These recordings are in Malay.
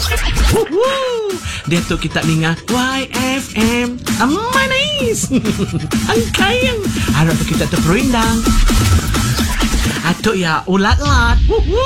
Dia tu kita dengar YFM Manis. Angkayang harap tu kita terperindang. Atuk ya ulat-lat.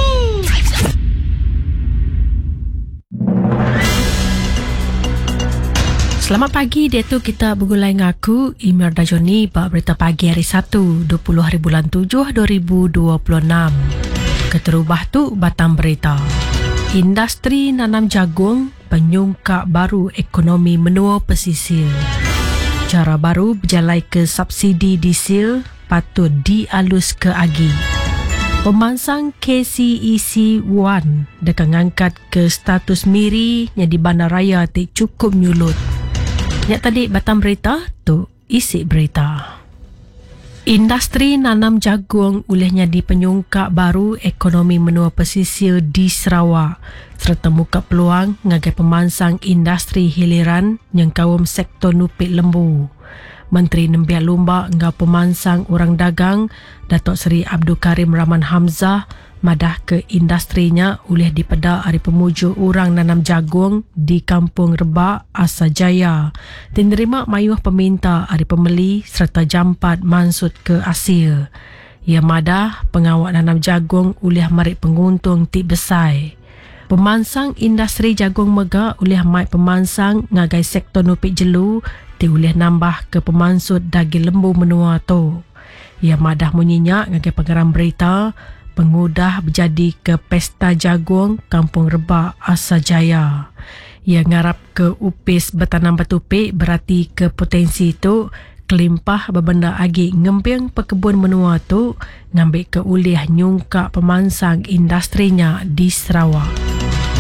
Selamat pagi, dia tu kita bergulai dengan aku Imelda Joni bak berita pagi hari Sabtu 20 hari bulan 7 2026. Keterubah tu batang berita. Industri nanam jagung penyungkak baru ekonomi menua pesisir. Cara baru berjalai ke subsidi diesel patut dialus ke agi. Pemansang KCEC 1 dekat ngangkat ke status miri yang di bandaraya tak cukup nyulut. Yang tadi batang berita tu isi berita. Industri nanam jagung olehnya di penyungkak baru ekonomi menua pesisir di Sarawak serta muka peluang ngagai pemansang industri hiliran yang kawum sektor nupik lembu. Menteri Nembiak Lumba ngau pemansang orang dagang Datuk Seri Abdul Karim Rahman Hamzah madah ke industrinya oleh dipeda hari pemuju orang nanam jagung di Kampung Rebak, Asajaya. Diterima mayuh peminta hari pembeli serta jampat mansut ke Asia. Ia madah pengawak nanam jagung oleh marik penguntung tik besai. Pemansang industri jagung mega oleh mai pemansang ngagai sektor nupik jelu ti oleh nambah ke pemansut daging lembu menua tu. Ia madah munyinya ngagai pengarang berita pengudah berjadi ke pesta jagung Kampung Rebak Asajaya. Ia ngarap ke upis bertanam batupik berarti ke potensi itu kelimpah berbenda agi ngembing pekebun menua tu ngambil ke ulih nyungkak pemansang industrinya di Sarawak.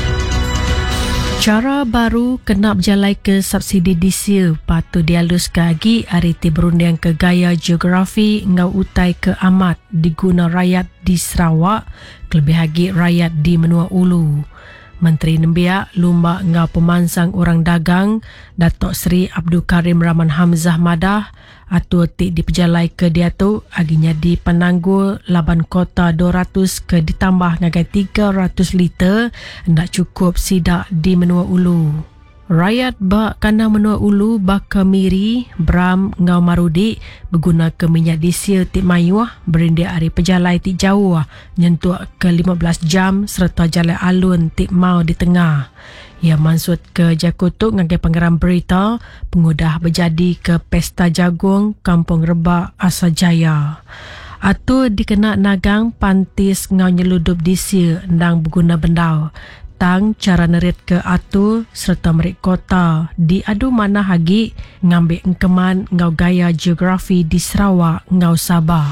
Cara baru kena berjalai ke subsidi diesel patut dialus ke agi hari ti berunding ke gaya geografi ngau utai ke amat diguna rakyat di Sarawak kelebih lagi rakyat di Menua Ulu. Menteri Nembiak Lumba ngau pemansang orang dagang Datuk Seri Abdul Karim Rahman Hamzah madah atau tik diperjalai ke dia tu aginya di penanggul laban kota 200 ke ditambah ngagai 300 liter hendak cukup sidak di Menua Ulu. Rakyat bak kana Menua Ulu baka miri Bram ngau Marudi berguna ke minyak diesel tik mayuah berindia hari pejalai tik jauh nyentuh ke 15 jam serta jalan alun tik mau di tengah. Ia mansut ke Jakutuk ngagai pengeram berita pengudah berjadi ke pesta jagung Kampung Rebak Asajaya. Atau dikena nagang pantis ngau nyeludup diesel ndang berguna bendau. Tang cara nerit ke atu serta merik kota di adu mana hagi ngambil engkeman ngau gaya geografi di Sarawak ngau Sabah.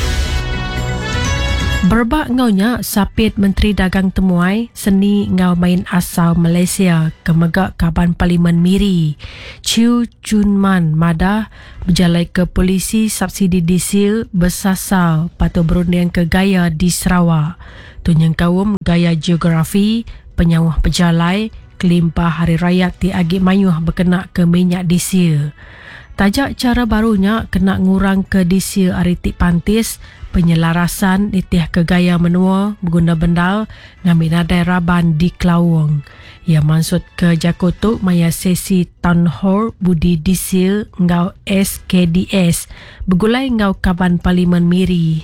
Berbak ngaunya sapit Menteri Dagang Temuai seni ngau main asal Malaysia ke megak Kaban Parlimen Miri. Chiu Junman madah berjalai ke polisi subsidi diesel bersasar patut berunding ke gaya di Sarawak. Tunyang kawum gaya geografi penyawah pejalai kelimpah hari raya ti agi mayuh berkena ke minyak diesel. Tajak cara barunya kena ngurang ke diesel hari ti pantis penyelarasan ditih ke gaya menua berguna bendal ngambil nadai raban di Kelawang. Ia maksud ke Jakutuk maya sesi Town Hall Budi Diesel ngau SKDS bergulai ngau Kaban Parlimen Miri